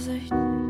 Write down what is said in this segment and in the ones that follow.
Gesicht.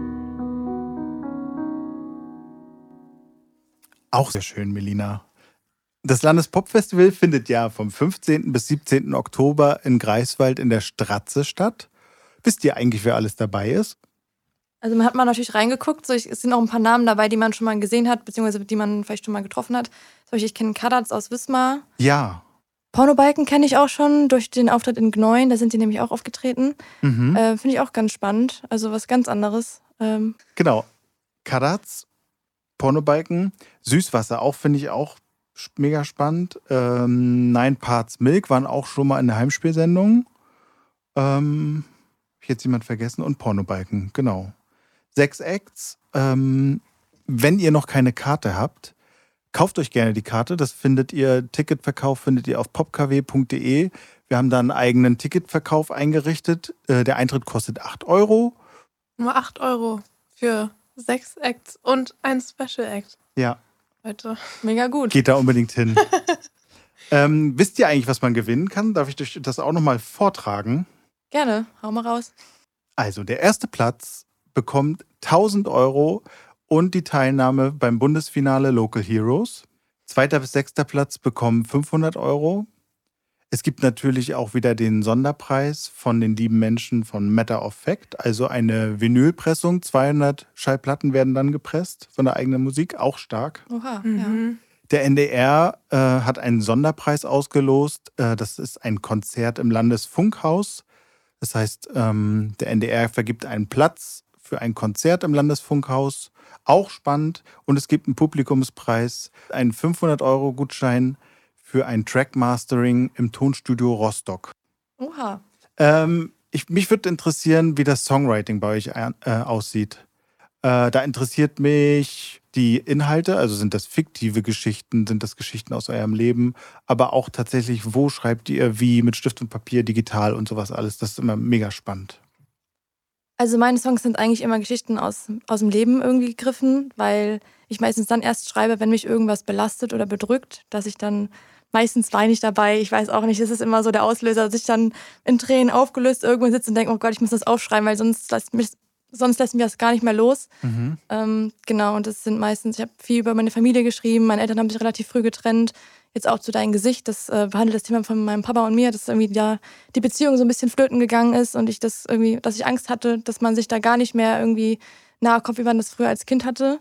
Auch sehr schön, Melina. Das Landespopfestival findet ja vom 15. bis 17. Oktober in Greifswald in der Stratze statt. Wisst ihr eigentlich, wer alles dabei ist? Also man hat mal natürlich reingeguckt, es sind auch ein paar Namen dabei, die man schon mal gesehen hat, beziehungsweise die man vielleicht schon mal getroffen hat. Zum Beispiel, ich kenne Kadatz aus Wismar. Ja. Pornobalken kenne ich auch schon durch den Auftritt in Gneuen, da sind die nämlich auch aufgetreten. Finde ich auch ganz spannend, also was ganz anderes. Genau. Kadatz, Pornobalken, Süßwasser auch, finde ich auch mega spannend. Nine Parts Milk waren auch schon mal in der Heimspielsendung. Hab ich jetzt jemand vergessen? Und Pornobalken, genau. 6 Acts. Wenn ihr noch keine Karte habt, kauft euch gerne die Karte. Ticketverkauf findet ihr auf popkw.de. Wir haben da einen eigenen Ticketverkauf eingerichtet. Der Eintritt kostet 8 Euro. Nur 8 Euro für 6 Acts und ein Special Act. Ja. Leute. Mega gut. Geht da unbedingt hin. Wisst ihr eigentlich, was man gewinnen kann? Darf ich euch das auch nochmal vortragen? Gerne, hau mal raus. Also, der erste Platz bekommt 1000 Euro und die Teilnahme beim Bundesfinale Local Heroes. 2. bis 6. Platz bekommen 500 Euro. Es gibt natürlich auch wieder den Sonderpreis von den lieben Menschen von Matter of Fact, also eine Vinylpressung. 200 Schallplatten werden dann gepresst von der eigenen Musik, auch stark. Oha, ja. Der NDR hat einen Sonderpreis ausgelost. Das ist ein Konzert im Landesfunkhaus. Das heißt, der NDR vergibt einen Platz für ein Konzert im Landesfunkhaus. Auch spannend. Und es gibt einen Publikumspreis, einen 500-Euro-Gutschein für ein Trackmastering im Tonstudio Rostock. Oha. Mich würde interessieren, wie das Songwriting bei euch aussieht. Da interessiert mich die Inhalte, also sind das fiktive Geschichten, sind das Geschichten aus eurem Leben, aber auch tatsächlich, wo schreibt ihr wie, mit Stift und Papier, digital und sowas alles. Das ist immer mega spannend. Also meine Songs sind eigentlich immer Geschichten aus dem Leben irgendwie gegriffen, weil ich meistens dann erst schreibe, wenn mich irgendwas belastet oder bedrückt, dass ich dann, meistens weine ich dabei, ich weiß auch nicht, das ist immer so der Auslöser, dass ich dann in Tränen aufgelöst irgendwo sitze und denke, oh Gott, ich muss das aufschreiben, weil sonst lässt mich das gar nicht mehr los. Genau, und das sind meistens, ich habe viel über meine Familie geschrieben, meine Eltern haben sich relativ früh getrennt, jetzt auch zu Dein Gesicht, das behandelt das Thema von meinem Papa und mir, dass irgendwie die Beziehung so ein bisschen flöten gegangen ist und dass ich Angst hatte, dass man sich da gar nicht mehr irgendwie nahe kommt, wie man das früher als Kind hatte.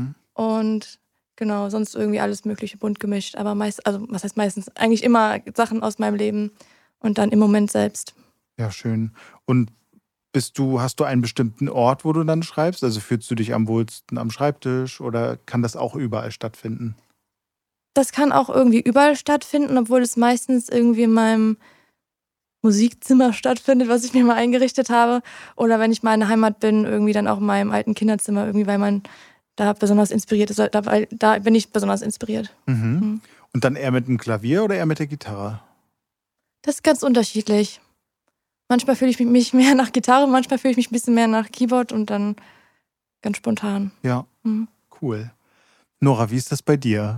Und genau, sonst irgendwie alles mögliche bunt gemischt, aber was heißt meistens, eigentlich immer Sachen aus meinem Leben und dann im Moment selbst. Ja, schön. Und hast du einen bestimmten Ort, wo du dann schreibst? Also fühlst du dich am wohlsten am Schreibtisch oder kann das auch überall stattfinden? Das kann auch irgendwie überall stattfinden, obwohl es meistens irgendwie in meinem Musikzimmer stattfindet, was ich mir mal eingerichtet habe. Oder wenn ich mal in der Heimat bin, irgendwie dann auch in meinem alten Kinderzimmer, irgendwie, weil man da besonders inspiriert ist. Da bin ich besonders inspiriert. Und dann eher mit dem Klavier oder eher mit der Gitarre? Das ist ganz unterschiedlich. Manchmal fühle ich mich mehr nach Gitarre, manchmal fühle ich mich ein bisschen mehr nach Keyboard und dann ganz spontan. Ja, cool. Nora, wie ist das bei dir?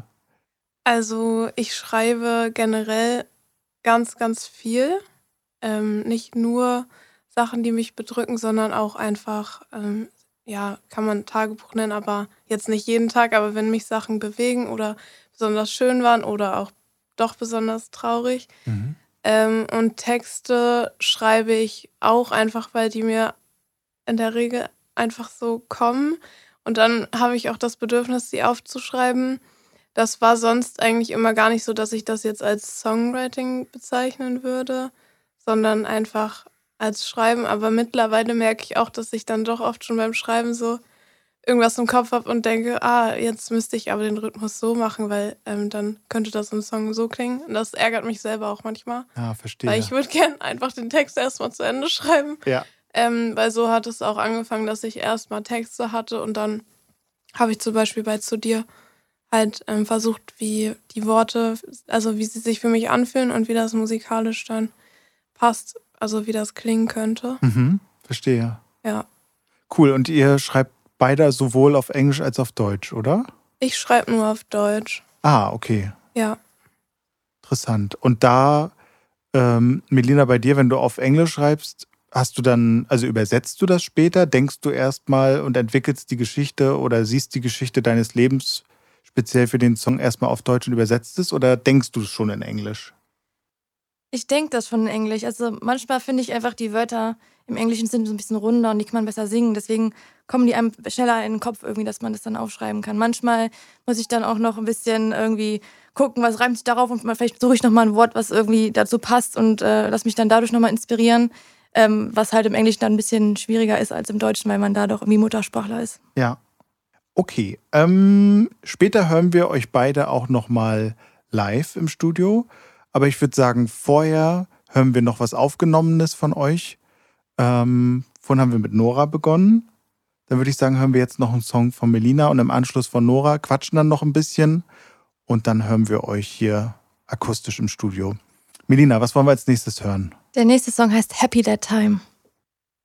Also ich schreibe generell ganz, ganz viel. Nicht nur Sachen, die mich bedrücken, sondern auch einfach, kann man Tagebuch nennen, aber jetzt nicht jeden Tag, aber wenn mich Sachen bewegen oder besonders schön waren oder auch doch besonders traurig. Und Texte schreibe ich auch einfach, weil die mir in der Regel einfach so kommen. Und dann habe ich auch das Bedürfnis, sie aufzuschreiben. Das war sonst eigentlich immer gar nicht so, dass ich das jetzt als Songwriting bezeichnen würde, sondern einfach als Schreiben. Aber mittlerweile merke ich auch, dass ich dann doch oft schon beim Schreiben so irgendwas im Kopf habe und denke, jetzt müsste ich aber den Rhythmus so machen, weil dann könnte das im Song so klingen. Und das ärgert mich selber auch manchmal. Ja, verstehe. Weil ich würde gern einfach den Text erstmal zu Ende schreiben. Ja. Weil so hat es auch angefangen, dass ich erstmal Texte hatte und dann habe ich zum Beispiel bei Zu dir halt versucht, wie die Worte, also wie sie sich für mich anfühlen und wie das musikalisch dann passt, also wie das klingen könnte. Verstehe. Ja. Cool, und ihr schreibt beide sowohl auf Englisch als auf Deutsch, oder? Ich schreibe nur auf Deutsch. Ah, okay. Ja. Interessant. Und da, Melina, bei dir, wenn du auf Englisch schreibst, hast du dann, also übersetzt du das später? Denkst du erstmal und entwickelst die Geschichte oder siehst die Geschichte deines Lebens speziell für den Song erstmal auf Deutsch und übersetzt es oder denkst du es schon in Englisch? Ich denke das schon in Englisch. Also manchmal finde ich einfach, die Wörter im Englischen sind so ein bisschen runder und die kann man besser singen. Deswegen kommen die einem schneller in den Kopf irgendwie, dass man das dann aufschreiben kann. Manchmal muss ich dann auch noch ein bisschen irgendwie gucken, was reimt sich darauf und vielleicht suche ich nochmal ein Wort, was irgendwie dazu passt und lass mich dann dadurch nochmal inspirieren. Was halt im Englischen dann ein bisschen schwieriger ist als im Deutschen, weil man da doch irgendwie Muttersprachler ist. Ja. Okay. Später hören wir euch beide auch nochmal live im Studio. Aber ich würde sagen, vorher hören wir noch was Aufgenommenes von euch. Vorhin haben wir mit Nora begonnen. Dann würde ich sagen, hören wir jetzt noch einen Song von Melina und im Anschluss von Nora, quatschen dann noch ein bisschen und dann hören wir euch hier akustisch im Studio. Melina, was wollen wir als nächstes hören? Der nächste Song heißt Happy That Time.